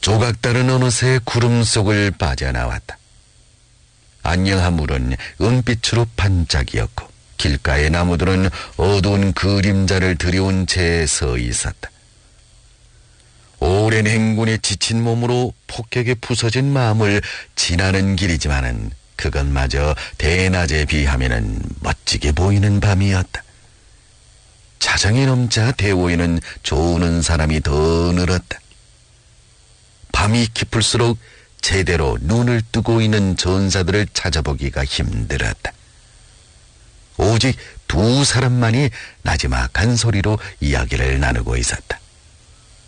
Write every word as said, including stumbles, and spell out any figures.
조각달은 어느새 구름 속을 빠져나왔다. 안녕한 물은 은빛으로 반짝이었고 길가의 나무들은 어두운 그림자를 들여온 채 서 있었다. 오랜 행군에 지친 몸으로 폭격에 부서진 마음을 지나는 길이지만은 그것마저 대낮에 비하면은 멋지게 보이는 밤이었다. 자정이 넘자 대오에는 조우는 사람이 더 늘었다. 밤이 깊을수록 제대로 눈을 뜨고 있는 전사들을 찾아보기가 힘들었다. 오직 두 사람만이 나지막한 소리로 이야기를 나누고 있었다.